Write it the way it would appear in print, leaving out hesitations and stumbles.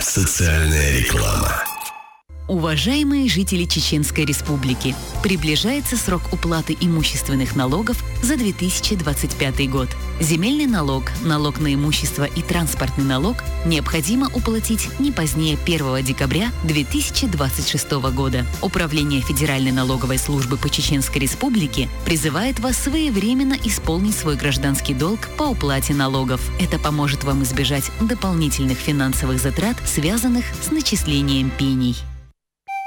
Социальная реклама. Уважаемые жители Чеченской Республики, приближается срок уплаты имущественных налогов за 2025 год. Земельный налог, налог на имущество и транспортный налог необходимо уплатить не позднее 1 декабря 2026 года. Управление Федеральной налоговой службы по Чеченской Республике призывает вас своевременно исполнить свой гражданский долг по уплате налогов. Это поможет вам избежать дополнительных финансовых затрат, связанных с начислением пений.